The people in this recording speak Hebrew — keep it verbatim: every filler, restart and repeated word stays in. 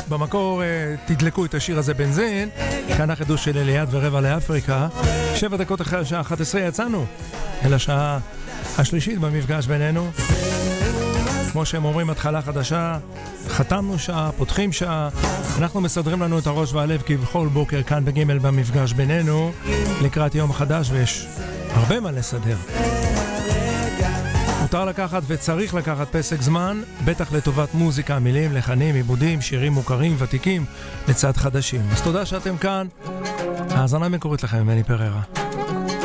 במקור תדלקו את השיר הזה בנזין, כאן החידוש של אליעד ורבע לאפריקה. שבע דקות אחרי השעה אחת עשרה יצאנו אל השעה השלישית במפגש בינינו. כמו שהם אומרים, התחלה חדשה, חתמנו שעה, פותחים שעה, אנחנו מסדרים לנו את הראש והלב כבכל בוקר כאן בגימל במפגש בינינו לקראת יום חדש, ויש הרבה מה לסדר. מותר לקחת וצריך לקחת פסק זמן, בטח לטובת מוזיקה, מילים, לחנים, עיבודים, שירים מוכרים, ותיקים, לצד חדשים. אז תודה שאתם כאן. האזנה מקורית לכם, מני פררה.